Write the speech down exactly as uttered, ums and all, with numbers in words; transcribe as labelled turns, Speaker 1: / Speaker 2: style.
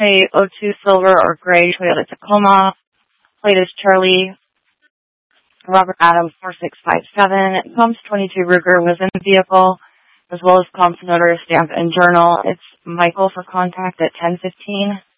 Speaker 1: say oh two silver or gray Toyota Tacoma. Plate is Charlie Robert Adams four six five seven. Comps twenty-two Ruger was in the vehicle, as well as comps notary stamp and journal. It's Michael for contact at ten fifteen.